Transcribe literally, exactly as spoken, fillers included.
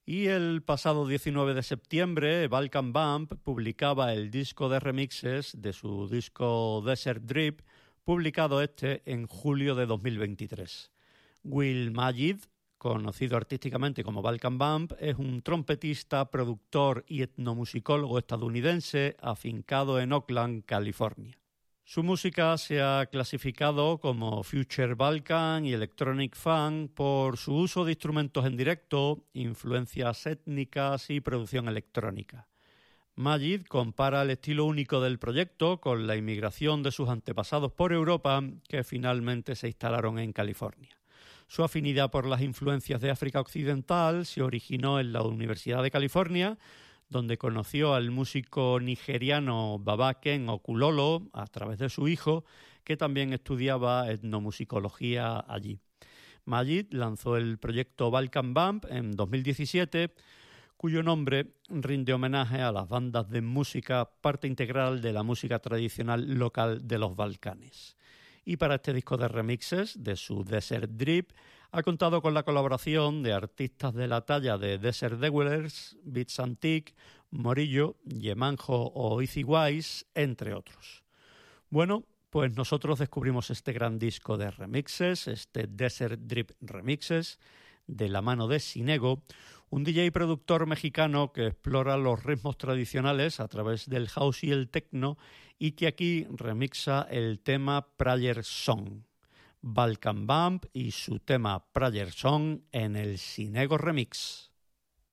Y el pasado diecinueve de septiembre, Balkan Bump publicaba el disco de remixes de su disco Desert Drip, publicado este en julio de dos mil veintitrés. Will Majid, conocido artísticamente como Balkan Bump, es un trompetista, productor y etnomusicólogo estadounidense afincado en Oakland, California. Su música se ha clasificado como Future Balkan y Electronic Funk por su uso de instrumentos en directo, influencias étnicas y producción electrónica. Majid compara el estilo único del proyecto con la inmigración de sus antepasados por Europa que finalmente se instalaron en California. Su afinidad por las influencias de África Occidental se originó en la Universidad de California, donde conoció al músico nigeriano Babaken Okulolo a través de su hijo, que también estudiaba etnomusicología allí. Majid lanzó el proyecto Balkan Bump en dos mil diecisiete, cuyo nombre rinde homenaje a las bandas de música, parte integral de la música tradicional local de los Balcanes. Y para este disco de remixes de su Desert Drip ha contado con la colaboración de artistas de la talla de Desert Dwellers, Beats Antique, Morillo, Yemanjo o Easy Wise, entre otros. Bueno, pues nosotros descubrimos este gran disco de remixes, este Desert Drip Remixes, de la mano de Sinego, un D J y productor mexicano que explora los ritmos tradicionales a través del house y el techno y que aquí remixa el tema Prayer Song. Balkan Bump y su tema Prayer Song en el Sinego Remix.